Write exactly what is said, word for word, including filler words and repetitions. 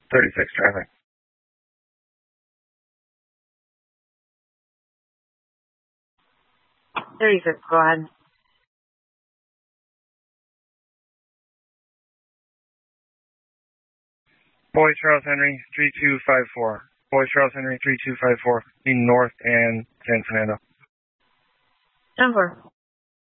thirty-six traffic. thirty-six, go ahead. Boy Charles Henry, three two five four. Boy Charles Henry, three two five four. In North and San Fernando. ten four.